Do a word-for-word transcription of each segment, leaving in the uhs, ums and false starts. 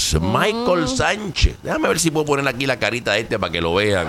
Menores, mm. Michael Sánchez. Déjame ver si puedo poner aquí la carita de este para que lo vean.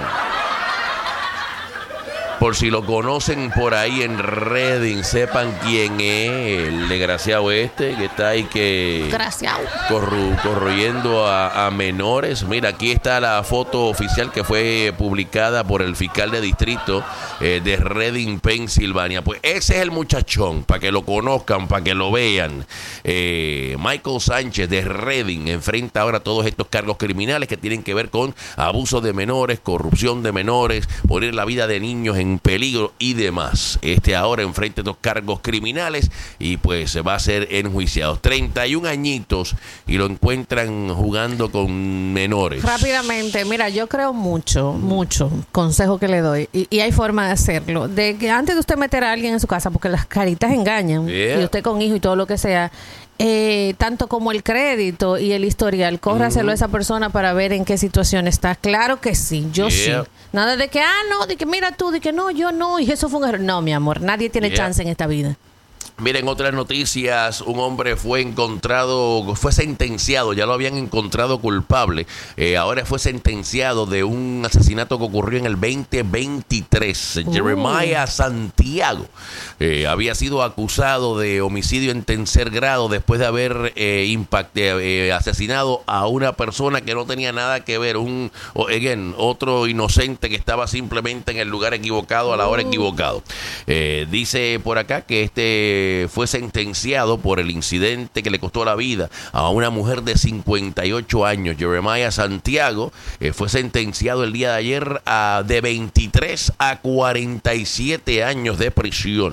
Por si lo conocen por ahí en Redding, sepan quién es el desgraciado este que está ahí que corru, corroyendo a, a menores. Mira, aquí está la foto oficial que fue publicada por el fiscal de distrito eh, de Redding, Pensilvania. Pues ese es el muchachón, para que lo conozcan, para que lo vean. Eh, Michael Sánchez de Redding enfrenta ahora todos estos cargos criminales que tienen que ver con abuso de menores, corrupción de menores, poner la vida de niños en peligro y demás. Este ahora enfrenta estos cargos criminales y pues se va a ser enjuiciado. treinta y un añitos y lo encuentran jugando con menores. Rápidamente, mira, yo creo mucho, mucho, consejo que le doy, y, y hay forma de hacerlo, de que antes de usted meter a alguien en su casa, porque las caritas engañan, yeah. y usted con hijo y todo lo que sea, Eh, tanto como el crédito y el historial, córraselo mm. a esa persona para ver en qué situación está. Claro que sí, yo yeah. sí. Nada de que, ah, no, de que mira tú, de que no, yo no, y eso fue un error. No, mi amor, nadie tiene yeah. chance en esta vida. Miren, otras noticias, un hombre fue encontrado, fue sentenciado, ya lo habían encontrado culpable, eh, ahora fue sentenciado de un asesinato que ocurrió en el veinte veintitrés. Uh. Jeremiah Santiago eh, había sido acusado de homicidio en tercer grado después de haber eh, impact, eh, asesinado a una persona que no tenía nada que ver, un again, otro inocente que estaba simplemente en el lugar equivocado a la hora uh. equivocado. Eh, dice por acá que este fue sentenciado por el incidente que le costó la vida a una mujer de cincuenta y ocho años. Jeremiah Santiago eh, fue sentenciado el día de ayer a de veintitrés a cuarenta y siete años de prisión.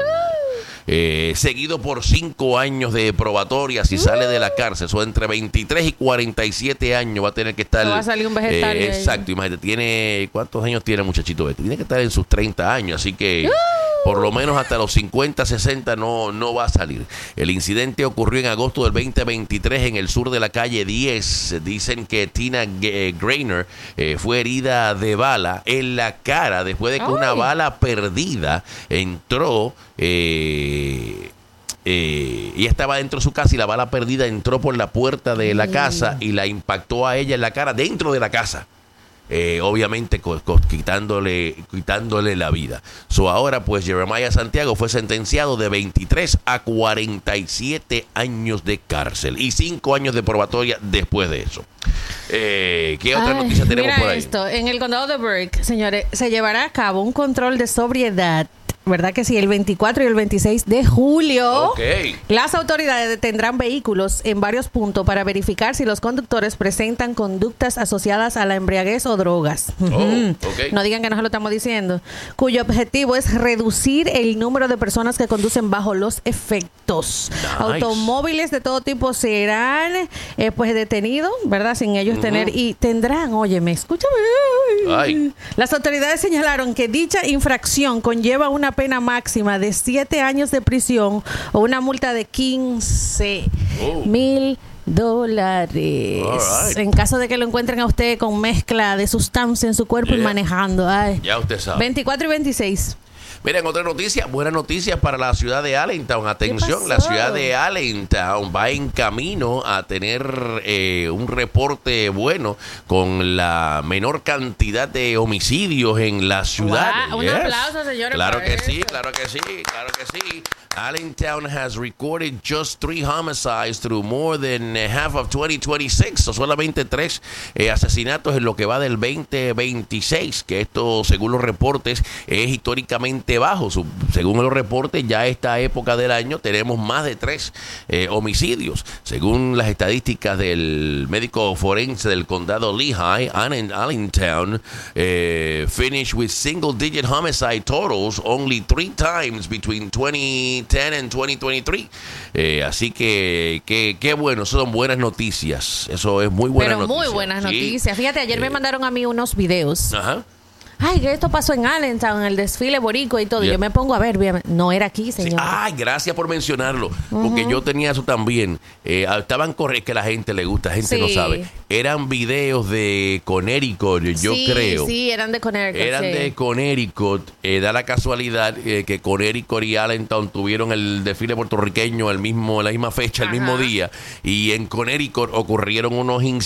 Eh, seguido por cinco años de probatoria si sale de la cárcel. O entre veintitrés y cuarenta y siete años va a tener que estar. No va a salir un vegetal. Eh, exacto, imagínate, tiene, ¿cuántos años tiene el muchachito este? Tiene que estar en sus treinta años, así que por lo menos hasta los cincuenta, sesenta no, no va a salir. El incidente ocurrió en agosto del veinte veintitrés en el sur de la calle diez. Dicen que Tina G- Grainer eh, fue herida de bala en la cara después de que Ay. una bala perdida entró. Eh, eh, ella estaba dentro de su casa y la bala perdida entró por la puerta de la casa y la impactó a ella en la cara dentro de la casa. Eh, obviamente co- co- quitándole quitándole la vida. So ahora pues Jeremiah Santiago fue sentenciado de veintitrés a cuarenta y siete años de cárcel y cinco años de probatoria después de eso. Eh, ¿Qué otra Ay, noticia tenemos mira por ahí? Esto, en el condado de Burke, señores, se llevará a cabo un control de sobriedad. ¿Verdad que sí? El veinticuatro y el veintiséis de julio, okay. las autoridades detendrán vehículos en varios puntos para verificar si los conductores presentan conductas asociadas a la embriaguez o drogas. Oh, okay. No digan que no se lo estamos diciendo. Cuyo objetivo es reducir el número de personas que conducen bajo los efectos. Nice. Automóviles de todo tipo serán eh, pues detenidos, ¿verdad? Sin ellos uh-huh. tener y tendrán, óyeme, escúchame. Ay. Las autoridades señalaron que dicha infracción conlleva una pena máxima de siete años de prisión o una multa de quince mil dólares. Right. En caso de que lo encuentren a usted con mezcla de sustancia en su cuerpo yeah. y manejando. Ay. Ya usted sabe. veinticuatro y veintiséis. Miren, otra noticia, buena noticia para la ciudad de Allentown. Atención, la ciudad de Allentown va en camino a tener eh, un reporte bueno con la menor cantidad de homicidios en la ciudad. Wow, yes. Un aplauso, señores. Claro que sí, claro que sí, claro que sí. Allentown has recorded just three homicides through more than half of twenty twenty-six. O solamente tres eh, asesinatos en lo que va del veinte veintiséis, que esto, según los reportes, es históricamente bajo. Según los reportes, ya a esta época del año tenemos más de tres eh, homicidios. Según las estadísticas del médico forense del condado Lehigh, Allentown eh, finished with single-digit homicide totals only three times between twenty ten and twenty twenty-three. Eh, así que qué que bueno, son buenas noticias. Eso es muy buena Pero noticia. muy buenas sí. noticias. Fíjate, ayer eh. me mandaron a mí unos videos. Ajá. Ay, que esto pasó en Allentown, en el desfile boricua y todo. Yeah. Yo me pongo a ver, no era aquí, señor. Sí. Ay, gracias por mencionarlo, porque uh-huh. yo tenía eso también. Eh, estaban correctos, que a la gente le gusta, la gente sí. no sabe. Eran videos de Connecticut, yo sí, creo. Sí, eran de Connecticut. Eran sí. de Connecticut. Eh, da la casualidad eh, que Connecticut y Allentown tuvieron el desfile puertorriqueño el mismo, la misma fecha, Ajá. el mismo día. Y en Connecticut ocurrieron unos incidentes